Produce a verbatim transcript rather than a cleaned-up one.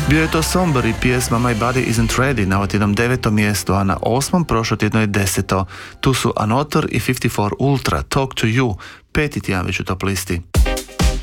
Bio je to Somber i pjesma My Body Isn't Ready na otjednom devetom mjestu, a na osmom prošlotjedno je deseto. Tu su Anotor i fifty four Ultra, Talk to You, peti tjedan već u top listi.